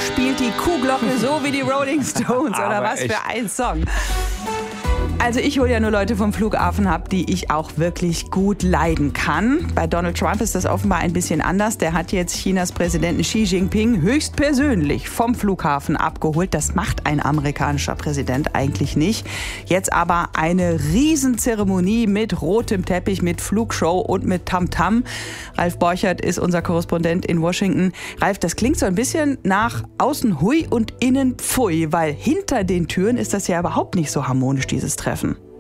spielt die Kuhglocke so wie die Rolling Stones. Oder was für ein Song. Also ich hole ja nur Leute vom Flughafen ab, die ich auch wirklich gut leiden kann. Bei Donald Trump ist das offenbar ein bisschen anders. Der hat jetzt Chinas Präsidenten Xi Jinping höchstpersönlich vom Flughafen abgeholt. Das macht ein amerikanischer Präsident eigentlich nicht. Jetzt aber eine Riesenzeremonie mit rotem Teppich, mit Flugshow und mit Tamtam. Ralf Borchert ist unser Korrespondent in Washington. Ralf, das klingt so ein bisschen nach außen hui und innen pfui, weil hinter den Türen ist das ja überhaupt nicht so harmonisch, dieses Treffen.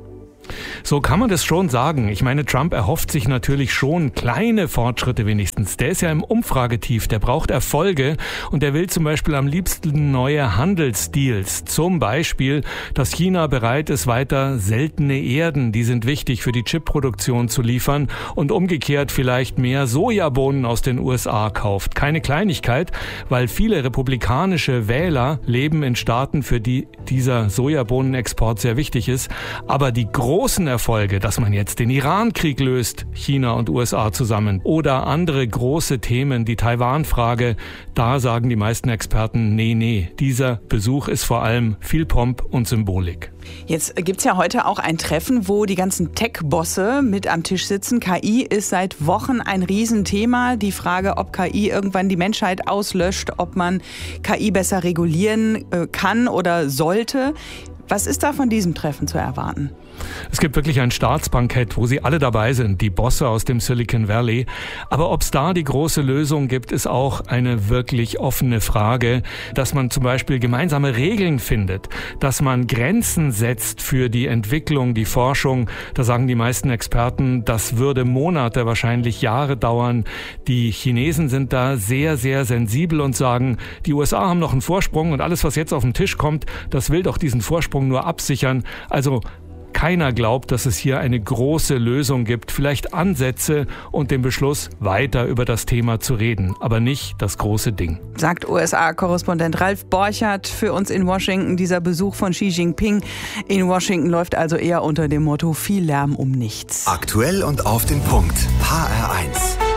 So kann man das schon sagen. Ich meine, Trump erhofft sich natürlich schon kleine Fortschritte wenigstens. Der ist ja im Umfragetief, der braucht Erfolge und der will zum Beispiel am liebsten neue Handelsdeals. Zum Beispiel, dass China bereit ist, weiter seltene Erden, die sind wichtig für die Chipproduktion, zu liefern und umgekehrt vielleicht mehr Sojabohnen aus den USA kauft. Keine Kleinigkeit, weil viele republikanische Wähler leben in Staaten, für die dieser Sojabohnenexport sehr wichtig ist. Aber die großen Erfolge, dass man jetzt den Iran-Krieg löst, China und USA zusammen, oder andere große Themen, die Taiwan-Frage, da sagen die meisten Experten, nee, dieser Besuch ist vor allem viel Pomp und Symbolik. Jetzt gibt's ja heute auch ein Treffen, wo die ganzen Tech-Bosse mit am Tisch sitzen. KI ist seit Wochen ein Riesenthema. Die Frage, ob KI irgendwann die Menschheit auslöscht, ob man KI besser regulieren kann oder sollte. Was ist da von diesem Treffen zu erwarten? Es gibt wirklich ein Staatsbankett, wo sie alle dabei sind, die Bosse aus dem Silicon Valley. Aber ob es da die große Lösung gibt, ist auch eine wirklich offene Frage. Dass man zum Beispiel gemeinsame Regeln findet, dass man Grenzen setzt für die Entwicklung, die Forschung. Da sagen die meisten Experten, das würde Monate, wahrscheinlich Jahre dauern. Die Chinesen sind da sehr, sehr sensibel und sagen, die USA haben noch einen Vorsprung und alles, was jetzt auf den Tisch kommt, das will doch diesen Vorsprung nur absichern. Also keiner glaubt, dass es hier eine große Lösung gibt, vielleicht Ansätze und den Beschluss, weiter über das Thema zu reden, aber nicht das große Ding. Sagt USA-Korrespondent Ralf Borchert für uns in Washington. Dieser Besuch von Xi Jinping in Washington läuft also eher unter dem Motto viel Lärm um nichts. Aktuell und auf den Punkt. HR1.